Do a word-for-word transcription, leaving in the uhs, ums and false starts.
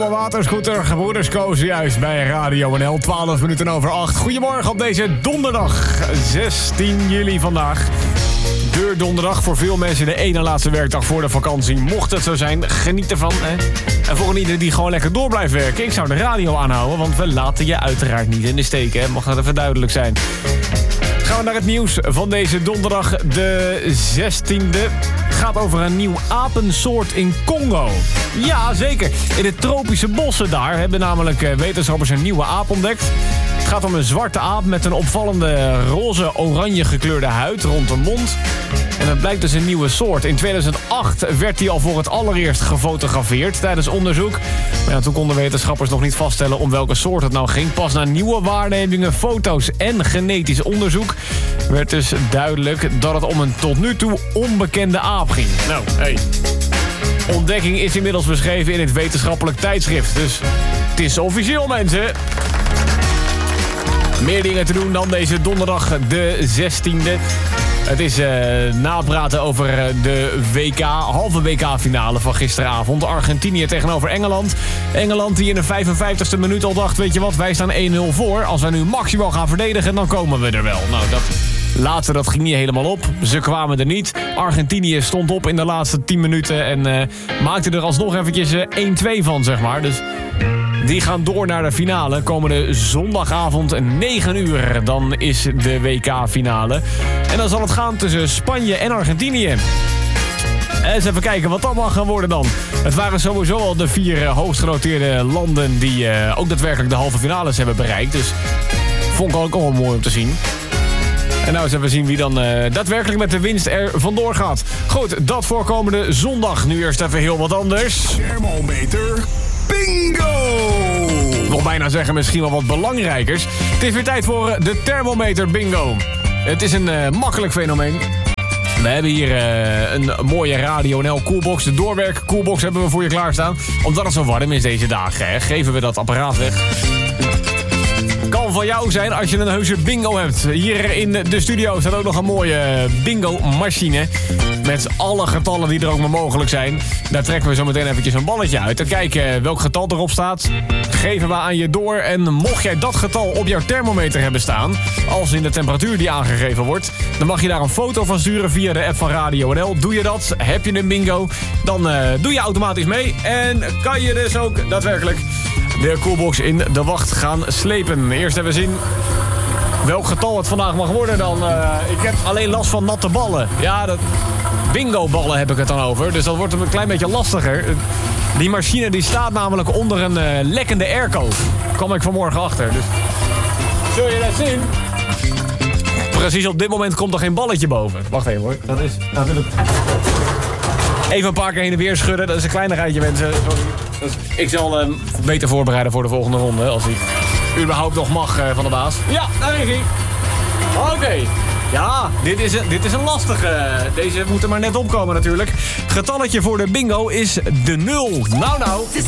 oude waterscooter, gebroeders Koos, juist bij Radio N L, twaalf minuten over acht. Goedemorgen op deze donderdag, zestien juli vandaag. Deurdonderdag, voor veel mensen de ene laatste werkdag voor de vakantie. Mocht het zo zijn, geniet ervan. Hè? En voor een ieder die gewoon lekker door blijft werken, ik zou de radio aanhouden, want we laten je uiteraard niet in de steek. Hè? Mag dat even duidelijk zijn. Gaan we naar het nieuws van deze donderdag, de zestiende. Het gaat over een nieuw apensoort in Congo. Ja, zeker. In de tropische bossen daar hebben namelijk wetenschappers een nieuwe aap ontdekt. Het gaat om een zwarte aap met een opvallende roze-oranje gekleurde huid rond de mond. En het blijkt dus een nieuwe soort. In tweeduizend acht werd hij al voor het allereerst gefotografeerd tijdens onderzoek. Maar ja, toen konden wetenschappers nog niet vaststellen om welke soort het nou ging. Pas na nieuwe waarnemingen, foto's en genetisch onderzoek werd dus duidelijk dat het om een tot nu toe onbekende aap ging. Nou, hey. Ontdekking is inmiddels beschreven in het wetenschappelijk tijdschrift. Dus het is officieel, mensen. Meer dingen te doen dan deze donderdag de zestiende. Het is uh, napraten over de W K, halve W K-finale van gisteravond. Argentinië tegenover Engeland. Engeland die in de vijfenvijftigste minuut al dacht, weet je wat, wij staan één nul voor. Als wij nu maximaal gaan verdedigen, dan komen we er wel. Nou, dat laatste, dat ging niet helemaal op. Ze kwamen er niet. Argentinië stond op in de laatste tien minuten en uh, maakte er alsnog eventjes uh, één twee van, zeg maar. Dus die gaan door naar de finale. Komende zondagavond negen uur. Dan is de W K-finale. En dan zal het gaan tussen Spanje en Argentinië. Eens even kijken wat dat mag gaan worden dan. Het waren sowieso al de vier uh, hoogst genoteerde landen die uh, ook daadwerkelijk de halve finales hebben bereikt. Dus vond ik ook al mooi om te zien. En nou eens even zien wie dan uh, daadwerkelijk met de winst er vandoor gaat. Goed, dat voor komende zondag. Nu eerst even heel wat anders. Thermometer bingo! Ik wil bijna zeggen misschien wel wat belangrijkers. Het is weer tijd voor uh, de thermometer bingo. Het is een uh, makkelijk fenomeen. We hebben hier uh, een mooie Radio N L koelbox. De doorwerk koelbox hebben we voor je klaarstaan. Omdat het zo warm is deze dagen, hè, geven we dat apparaat weg. Kan van jou zijn als je een heuse bingo hebt. Hier in de studio staat ook nog een mooie bingo-machine. Met alle getallen die er ook maar mogelijk zijn. Daar trekken we zo meteen eventjes een balletje uit. En kijken welk getal erop staat. Geven we aan je door. En mocht jij dat getal op jouw thermometer hebben staan, als in de temperatuur die aangegeven wordt, dan mag je daar een foto van sturen via de app van Radio N L. Doe je dat, heb je een bingo, dan uh, doe je automatisch mee. En kan je dus ook daadwerkelijk de koelbox in de wacht gaan slepen. Eerst even zien welk getal het vandaag mag worden dan. Uh, ik heb alleen last van natte ballen. Ja, dat bingo-ballen heb ik het dan over. Dus dat wordt een klein beetje lastiger. Die machine die staat namelijk onder een uh, lekkende airco. Daar kwam ik vanmorgen achter. Dus zul je dat zien? Precies op dit moment komt er geen balletje boven. Wacht even hoor. Dat is natuurlijk... Even een paar keer heen en weer schudden. Dat is een kleinigheidje, mensen. Sorry. Dus ik zal hem uh, beter voorbereiden voor de volgende ronde. Als hij überhaupt nog mag uh, van de baas. Ja, daar is hij. Oké. Okay. Ja, dit is, een, dit is een lastige. Deze moet er maar net opkomen natuurlijk. Getalletje voor de bingo is de nul. Nou nou.